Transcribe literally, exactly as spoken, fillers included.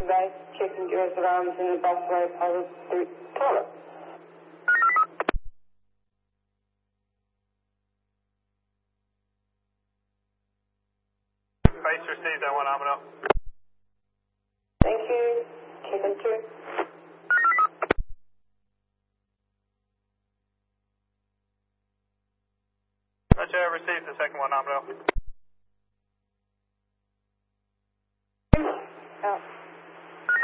base, checking yours alarms in the busway powers through toilet. Base received at one Armadale. Thank you. Checking through. Roger, received the second one Armadale.